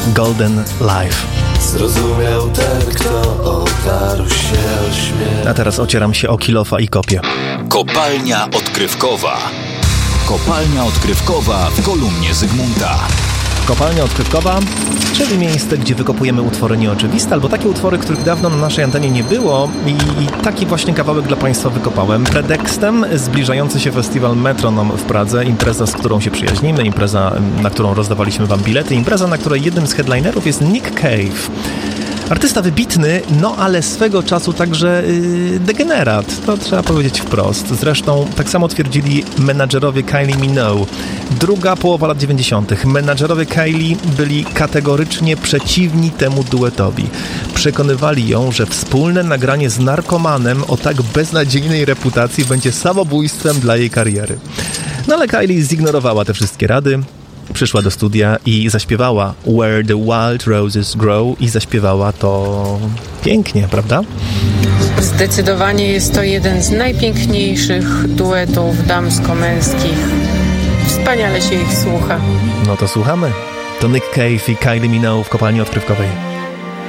Golden Life. Zrozumiał ten, kto otarł się o śmierć. A teraz ocieram się o kilofa i kopię. Kopalnia odkrywkowa. Kopalnia odkrywkowa w kolumnie Zygmunta. Kopalnia odkrywkowa, czyli miejsce, gdzie wykopujemy utwory nieoczywiste, albo takie utwory, których dawno na naszej antenie nie było i taki właśnie kawałek dla Państwa wykopałem. Pretekstem zbliżający się festiwal Metronom w Pradze, impreza, z którą się przyjaźnimy, impreza, na którą rozdawaliśmy Wam bilety, impreza, na której jednym z headlinerów jest Nick Cave. Artysta wybitny, no ale swego czasu także degenerat, to trzeba powiedzieć wprost. Zresztą tak samo twierdzili menadżerowie Kylie Minogue. Druga połowa lat 90. Menadżerowie Kylie byli kategorycznie przeciwni temu duetowi. Przekonywali ją, że wspólne nagranie z narkomanem o tak beznadziejnej reputacji będzie samobójstwem dla jej kariery. No ale Kylie zignorowała te wszystkie rady. Przyszła do studia i zaśpiewała Where the Wild Roses Grow i zaśpiewała to pięknie, prawda? Zdecydowanie jest to jeden z najpiękniejszych duetów damsko-męskich. Wspaniale się ich słucha. No to słuchamy. To Nick Cave i Kylie Minogue w kopalni odkrywkowej.